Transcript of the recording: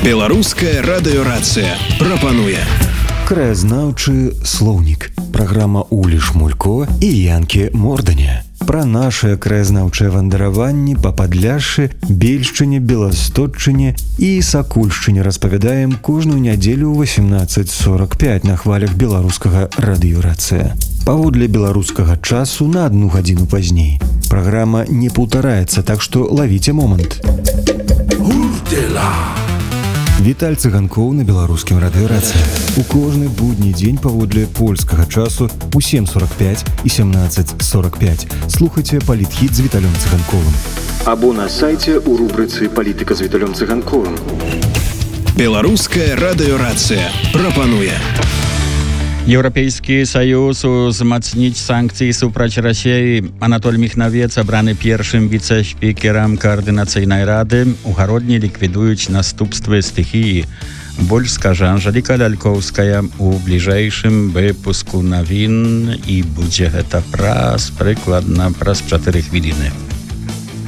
Беларуская радыёрацыя прапануе краязнаўчы слоўнік. Праграма Улі Шмулько і Янкі Морданя. Пра нашыя краязнаўчыя вандараванні па Падляшшы, Бельшчыне, Беластотчыне і Сакульшчыне распавядаем кожную нядзелю ў 18:45 на хвалях беларускага радыёрацыя. Паводле беларускага часу на 1 гадзіну пазней. Праграма не паўтараецца, так што лавіце момант. Віталь Цыганкоў на беларускім радыёрацыі. У кожны будні дзень паводле польскага часу у 7:45 і 17:45. Слухайце палітхіт з Віталём Цыганковым. Або на сайце ў рубрыцы «Палітыка з Віталём Цыганковым». Беларуская радыёрацыя прапануе. Еўрапейскі саюз узмацніць санкцыі супраць Расіі. Анатоль Міхнавец абраны першым віцэ-спікерам каардынацыйнай рады. У гародні ліквідуюць наступствы стыхіі. Больш скажа Анжэліка Лялькоўская у бліжэйшым выпуску навін, і будзе гэта прыкладна праз 4 хвіліны.